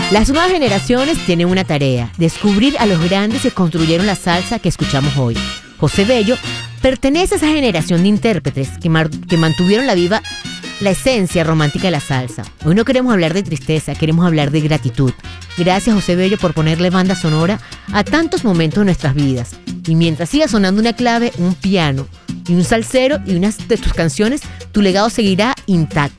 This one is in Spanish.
Las nuevas generaciones tienen una tarea: descubrir a los grandes que construyeron la salsa que escuchamos hoy. José Bello pertenece a esa generación de intérpretes que mantuvieron viva la esencia romántica de la salsa. Hoy no queremos hablar de tristeza, queremos hablar de gratitud. Gracias, José Bello, por ponerle banda sonora a tantos momentos de nuestras vidas. Y mientras siga sonando una clave, un piano y un salsero y unas de tus canciones, tu legado seguirá intacto.